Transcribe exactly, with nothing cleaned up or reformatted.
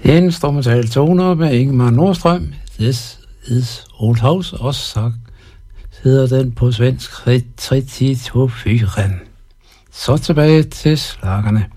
En instrumental toner med Ingemar Nordstrøm. This is Old House. Og så hedder den på svensk treogtredive. Så tilbage til slagerne.